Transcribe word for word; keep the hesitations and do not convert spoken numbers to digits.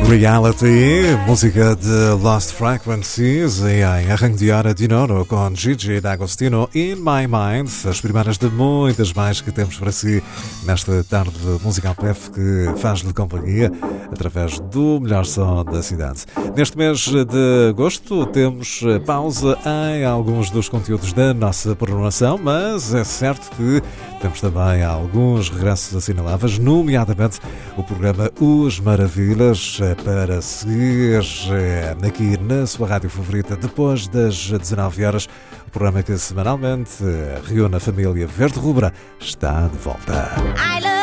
Reality, música de Lost Frequencies e em arranque de hora de Nono com Gigi D'Agostino, In My Mind, as primeiras de muitas mais que temos para si nesta tarde musical P F que faz-lhe companhia através do melhor som da cidade. Neste mês de agosto temos pausa em alguns dos conteúdos da nossa programação, mas é certo que temos também alguns regressos assinaláveis, nomeadamente o programa Os Maravilhas, para seguir aqui na sua rádio favorita depois das dezanove horas. O programa que semanalmente reúne a família Verde Rubra está de volta.